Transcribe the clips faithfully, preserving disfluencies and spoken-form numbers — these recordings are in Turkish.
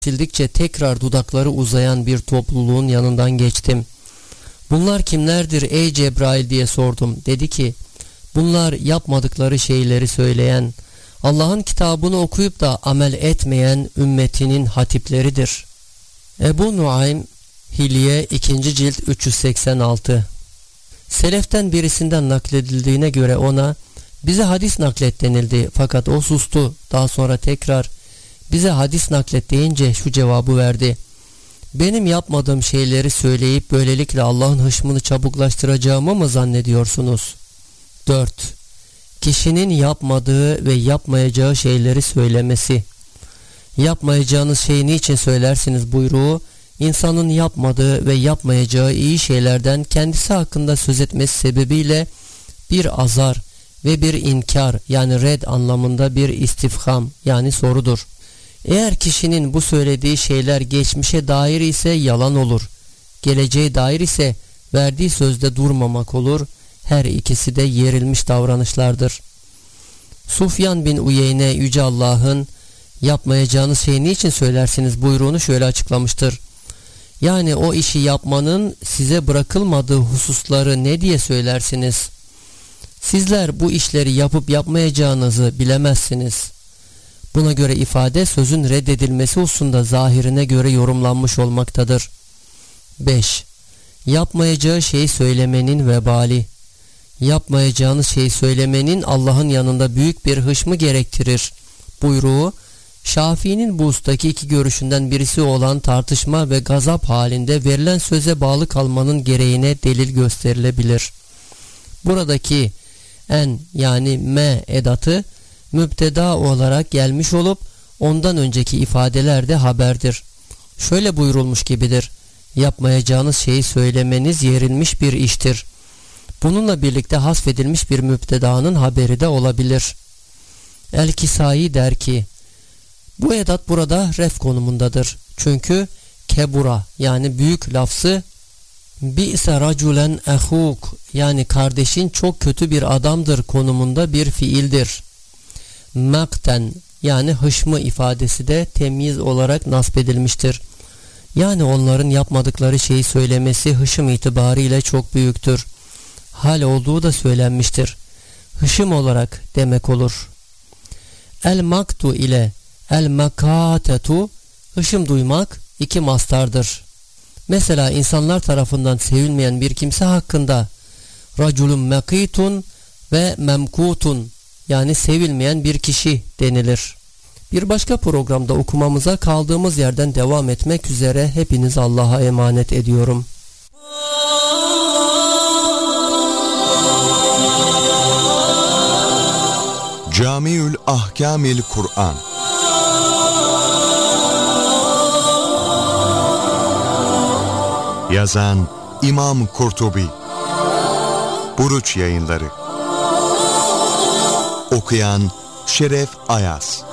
sildikçe tekrar dudakları uzayan bir topluluğun yanından geçtim. Bunlar kimlerdir ey Cebrail diye sordum. Dedi ki, bunlar yapmadıkları şeyleri söyleyen, Allah'ın kitabını okuyup da amel etmeyen ümmetinin hatipleridir. Ebu Nuaym Hilye ikinci cilt üç yüz seksen altı. Seleften birisinden nakledildiğine göre ona bize hadis naklet denildi, fakat o sustu. Daha sonra tekrar bize hadis naklet deyince şu cevabı verdi: benim yapmadığım şeyleri söyleyip böylelikle Allah'ın hışmını çabuklaştıracağımı mı zannediyorsunuz? dört. Kişinin yapmadığı ve yapmayacağı şeyleri söylemesi. Yapmayacağınız şeyi niçin söylersiniz buyruğu, insanın yapmadığı ve yapmayacağı iyi şeylerden kendisi hakkında söz etmesi sebebiyle bir azar ve bir inkar, yani red anlamında bir istifham, yani sorudur. Eğer kişinin bu söylediği şeyler geçmişe dair ise yalan olur. Geleceğe dair ise verdiği sözde durmamak olur. Her ikisi de yerilmiş davranışlardır. Sufyan bin Uyeyne Yüce Allah'ın yapmayacağınız şeyi niçin söylersiniz buyruğunu şöyle açıklamıştır. Yani o işi yapmanın size bırakılmadığı hususları ne diye söylersiniz? Sizler bu işleri yapıp yapmayacağınızı bilemezsiniz. Buna göre ifade sözün reddedilmesi hususunda zahirine göre yorumlanmış olmaktadır. beş. Yapmayacağı şeyi söylemenin vebali. Yapmayacağınız şeyi söylemenin Allah'ın yanında büyük bir hışmı gerektirir buyruğu, Şafii'nin bu husustaki iki görüşünden birisi olan tartışma ve gazap halinde verilen söze bağlı kalmanın gereğine delil gösterilebilir. Buradaki en, yani me edatı mübteda olarak gelmiş olup ondan önceki ifadeler de haberdir. Şöyle buyurulmuş gibidir: yapmayacağınız şeyi söylemeniz yerilmiş bir iştir. Bununla birlikte hasfedilmiş bir mübtedanın haberi de olabilir. El-Kisai der ki, bu edat burada ref konumundadır. Çünkü kebura, yani büyük lafzı bi'se raculen ehuk, yani kardeşin çok kötü bir adamdır konumunda bir fiildir. Makten, yani hışmı ifadesi de temyiz olarak nasbedilmiştir. Yani onların yapmadıkları şeyi söylemesi hışım itibariyle çok büyüktür. Hal olduğu da söylenmiştir. Hışım olarak demek olur. El maktu ile el makatetu, hışım duymak, iki mastardır. Mesela insanlar tarafından sevilmeyen bir kimse hakkında raculun mekitun ve memkutun, yani sevilmeyen bir kişi denilir. Bir başka programda okumamıza kaldığımız yerden devam etmek üzere hepiniz Allah'a emanet ediyorum. Camiül Ahkamil Kur'an. Yazan İmam Kurtubi. Buruç Yayınları. Okuyan Şeref Ayaz.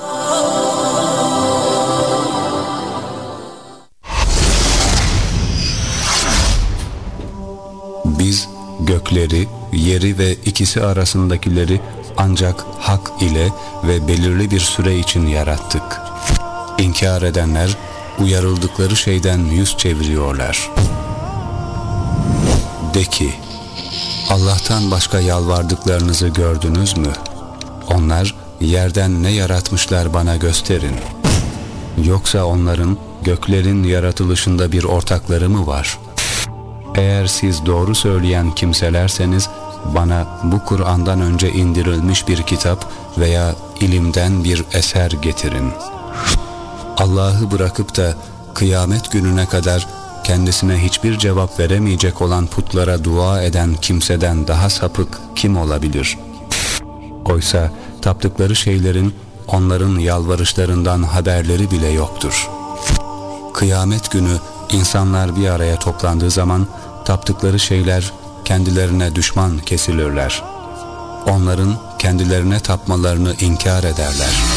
Biz gökleri, yeri ve ikisi arasındakileri ancak hak ile ve belirli bir süre için yarattık. İnkar edenler uyarıldıkları şeyden yüz çeviriyorlar. De ki, Allah'tan başka yalvardıklarınızı gördünüz mü? Onlar yerden ne yaratmışlar bana gösterin. Yoksa onların göklerin yaratılışında bir ortakları mı var? Eğer siz doğru söyleyen kimselerseniz bana bu Kur'an'dan önce indirilmiş bir kitap veya ilimden bir eser getirin. Allah'ı bırakıp da kıyamet gününe kadar kendisine hiçbir cevap veremeyecek olan putlara dua eden kimseden daha sapık kim olabilir? Oysa taptıkları şeylerin onların yalvarışlarından haberleri bile yoktur. Kıyamet günü insanlar bir araya toplandığı zaman taptıkları şeyler kendilerine düşman kesilirler. Onların kendilerine tapmalarını inkar ederler.